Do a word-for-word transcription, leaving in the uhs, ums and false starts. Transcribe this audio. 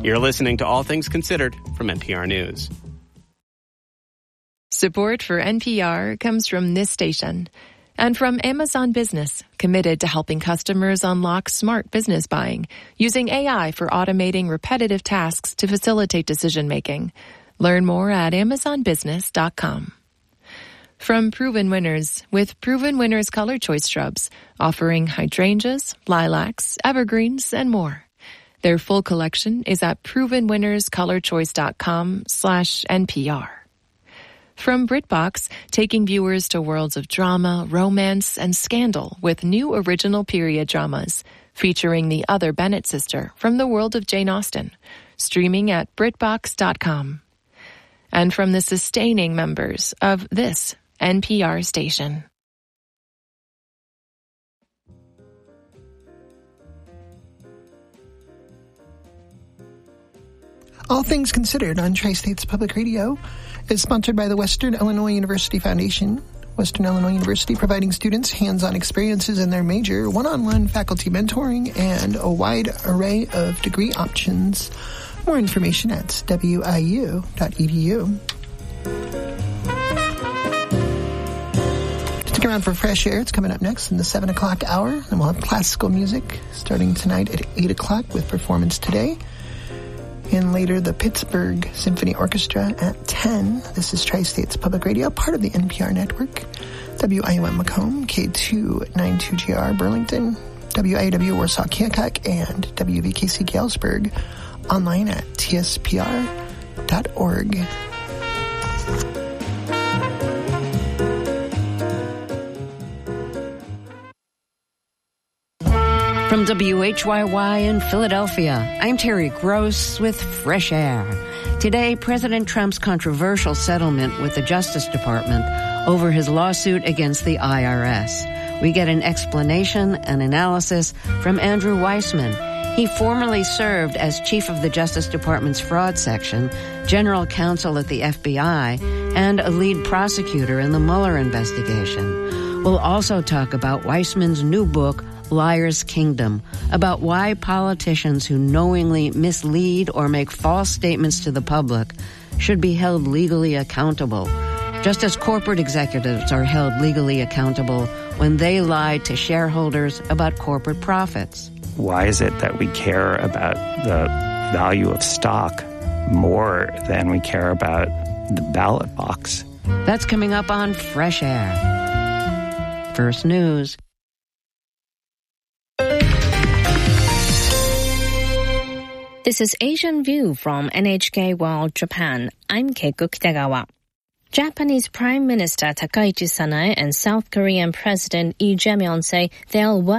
You're listening to All Things Considered from N P R News. Support for N P R comes from this station and from Amazon Business, committed to helping customers unlock smart business buying using A I for automating repetitive tasks to facilitate decision-making. Learn more at amazon business dot com. From Proven Winners, with Proven Winners Color Choice Shrubs, offering hydrangeas, lilacs, evergreens, and more. Their full collection is at proven winners color choice dot com slash N P R. From BritBox, taking viewers to worlds of drama, romance, and scandal with new original period dramas, featuring the other Bennett sister from the world of Jane Austen, streaming at brit box dot com. And from the sustaining members of this N P R station. All Things Considered on Tri-States Public Radio is sponsored by the Western Illinois University Foundation. Western Illinois University providing students hands-on experiences in their major, one-on-one faculty mentoring, and a wide array of degree options. More information at w i u dot e d u. Stick around for Fresh Air. It's coming up next in the seven o'clock hour. And we'll have classical music starting tonight at eight o'clock with Performance Today. And later, the Pittsburgh Symphony Orchestra at ten. This is Tri-States Public Radio, part of the N P R network. W I U M Macomb, K two ninety-two G R Burlington, W I A W Warsaw Keokuk, and W V K C Galesburg. Online at t s p r dot org. From W H Y Y in Philadelphia, I'm Terry Gross with Fresh Air. Today, President Trump's controversial settlement with the Justice Department over his lawsuit against the I R S. We get an explanation and analysis from Andrew Weissman. He formerly served as chief of the Justice Department's fraud section, general counsel at the F B I, and a lead prosecutor in the Mueller investigation. We'll also talk about Weissman's new book, Liar's Kingdom, about why politicians who knowingly mislead or make false statements to the public should be held legally accountable, just as corporate executives are held legally accountable when they lie to shareholders about corporate profits. Why is it that we care about the value of stock more than we care about the ballot box? That's coming up on Fresh Air. First News. This is Asian View from N H K World Japan. I'm Keiko Kitagawa. Japanese Prime Minister Takaichi Sanae and South Korean President Lee Jae-myung say they'll work